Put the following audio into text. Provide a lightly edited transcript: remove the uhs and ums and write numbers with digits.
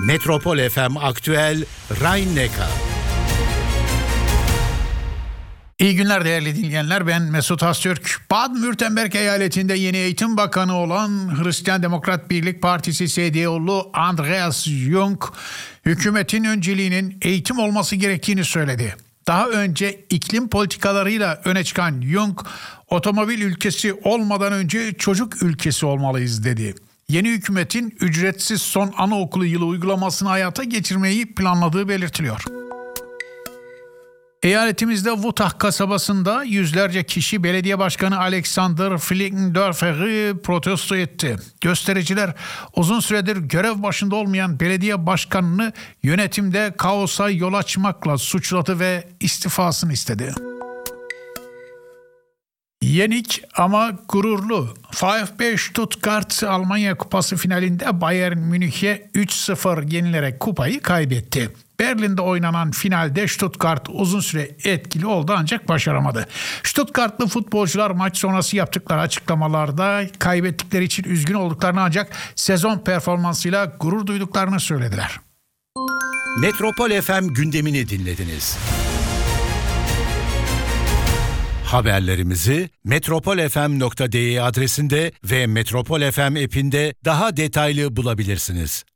Metropol FM Aktüel Rhein-Neckar. İyi günler değerli dinleyenler, ben Mesut Öztürk. Baden-Württemberg eyaletinde yeni eğitim bakanı olan Hristiyan Demokrat Birlik Partisi CDU'lu Andreas Jung, hükümetin önceliğinin eğitim olması gerektiğini söyledi. Daha önce iklim politikalarıyla öne çıkan Jung, otomobil ülkesi olmadan önce çocuk ülkesi olmalıyız dedi. Yeni hükümetin ücretsiz son anaokulu yılı uygulamasını hayata geçirmeyi planladığı belirtiliyor. Eyaletimizde Wutach kasabasında yüzlerce kişi belediye başkanı Alexander Flickendorfer'i protesto etti. Göstericiler uzun süredir görev başında olmayan belediye başkanını yönetimde kaosa yol açmakla suçladı ve istifasını istedi. Yenik ama gururlu. VfB Stuttgart Almanya Kupası finalinde Bayern Münih'e 3-0 yenilerek kupayı kaybetti. Berlin'de oynanan finalde Stuttgart uzun süre etkili oldu ancak başaramadı. Stuttgartlı futbolcular maç sonrası yaptıkları açıklamalarda kaybettikleri için üzgün olduklarını ancak sezon performansıyla gurur duyduklarını söylediler. Metropol FM gündemini dinlediniz. Haberlerimizi metropolfm.de adresinde ve Metropol FM app'inde daha detaylı bulabilirsiniz.